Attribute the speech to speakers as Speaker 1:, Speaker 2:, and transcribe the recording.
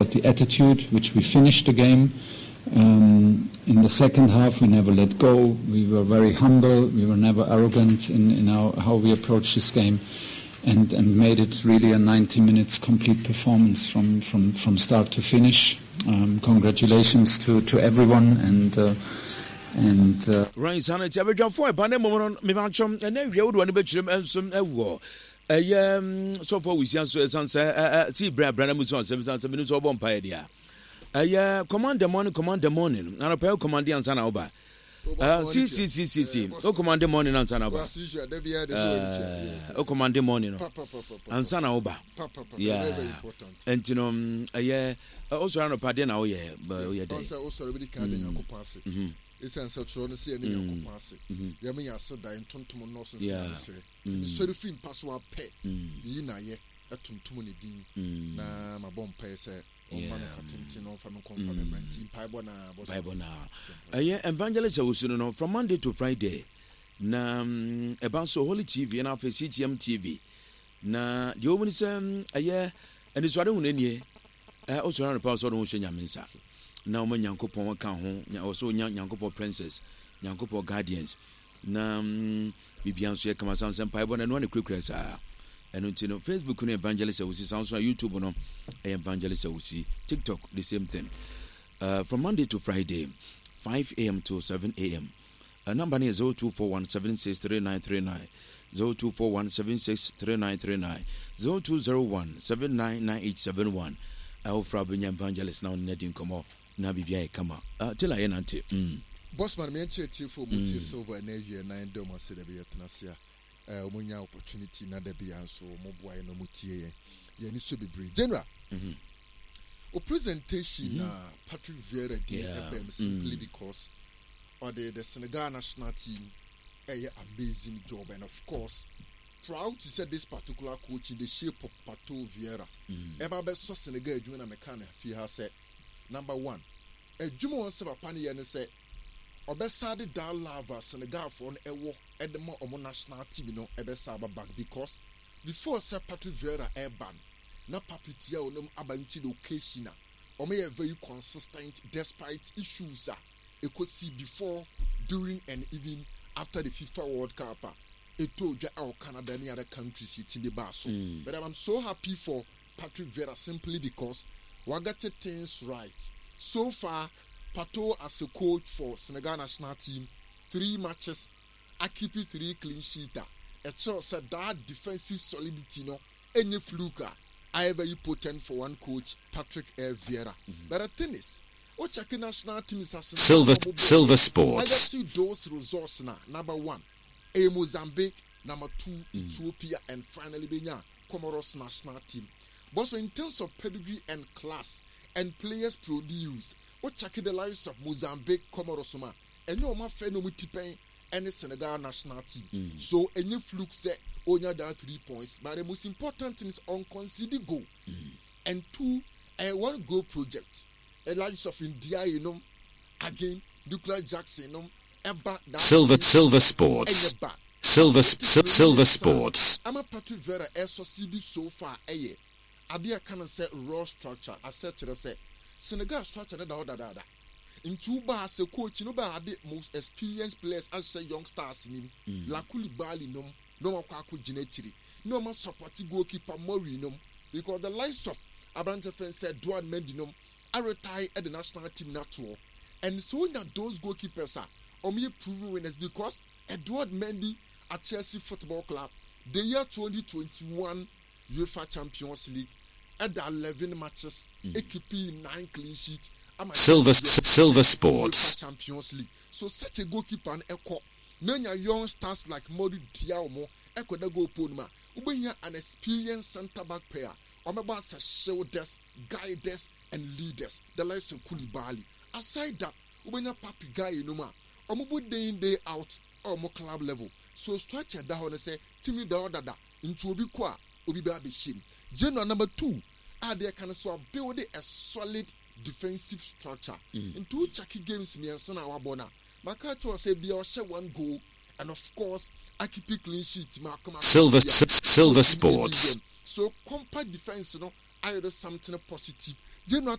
Speaker 1: about the attitude, which we finished the game. In the second half, we never let go. We were very humble. We were never arrogant in how we approached this game, and made it really a 90 minutes complete performance from start to finish. Congratulations to everyone and
Speaker 2: right, Sana, Tabja for a pandemon, Mimachum, and then you would want to bet him and some war. So far, we see see Branamus on 7 minutes or 1 paedia. Command the morning, and a pale command and Sanaba. See. Oh, command the morning and Sanaba. Oh, command the morning and Sanaoba. Yeah, and you know, also on a party now, yeah, but we are
Speaker 3: it's an such on the CNN pass. Yamia said that in Tontum North and so the film pass one pet. Yina ye a Tuntumuni Dean. Na my bomb pay say.
Speaker 2: Evangelist Awusu from Monday to Friday na about so Holy TV and after CTM TV na the woman is and it's what unye also around the power so don't shenya mensa na o Nyankopon ka ho also Nyankopon princess Nyankopon guardians na bibian so kama sansan pai bona no ne kwekure sa. And you know, Facebook no Evangelist Awusi, sounds like YouTube no Evangelist Awusi, TikTok the same thing. From Monday to Friday, 5 a.m. to 7 a.m. Number is 0241763939, 0241763939, 0201799871. Ofra Benya Evangelist now netting come na bibia kama. Till I ante.
Speaker 3: Bossman me enche for buti silver na year 9 dom ase da be yetenasia. Omunya opportunity na da bia so mo boy no mutie ye ni so bebre general o presentation Patrick Vieira gave FM simply because the Senegal national team amazing job, and of course proud to say this particular coach in the shape of Pato Vieira eba be so Senegal adwuma na meka na fi ha say number 1 adwuma won se papa ne ye ne say obesade da lava Senegal for ewo edema omo national team no ebesaba back because before say Patrick Vieira ban na papitia onom abanti the occasion omo ye very consistent despite issues ekosi before, during and even after the FIFA World Cup eto dwa our Canada and other countries it be baso. But I'm so happy for Patrick Vieira simply because we got things right so far. Pato as a coach for Senegal national team, 3 matches, I keep it 3 clean sheet. It shows that defensive solidity, no, any fluke, I very potent for one coach, Patrick Vieira. But the thing is, what checking national team is
Speaker 4: Silver Sports.
Speaker 3: I see those resources now. Number 1, Mozambique. Number 2, Ethiopia, and finally Benin, Comoros national team. But so in terms of pedigree and class and players produced. What checking the lives of Mozambique, Comoros, and no more phenomenon and the Senegal national team. So any fluke say only that 3 points, but the most important thing is unconceded goal. And 2, a 1 goal project. The lives of India, you know, again, Douglas Jackson, you know,
Speaker 4: Silver Sports. Silver Sports.
Speaker 3: I'm a Patrick Vieira SOCD so far. Adia can say raw structure. I said to say. Senegal structure da. In Tuba as a coach, no ba the most experienced players as say young stars in Lakuli Bali no Kwaku Jinechiri, no more supporting goalkeeper Morinum, because the likes of Abrante Fen said Duan Mendinum are retired at the national team natural. And so now those goalkeepers are only proven winners because Edward Mendy at Chelsea Football Club, the year 2021 UEFA Champions League. At 11 matches, keeping 9 clean sheets.
Speaker 4: Silver Sports
Speaker 3: Champions League. So such a goalkeeper and echo. Many young stars like Modi Diawmo, echo the goal ponma. Ubenya an experienced centre back player. Omebasa shoulders, guiders, and leaders. The likes of Koulibaly. Aside that, Ubenya Papi guy numa. Omubu day in day out or more club level. So structure that one say Timmy Dada into Obi Kwa Obi Babi Shim. General number 2, they can so build a solid defensive structure. In 2 Chucky games, me and Sana Wabona. Makato say be our 1 goal, and of course, I keep it clean sheet.
Speaker 4: Silver Sports.
Speaker 3: So compact defense, I do something positive. General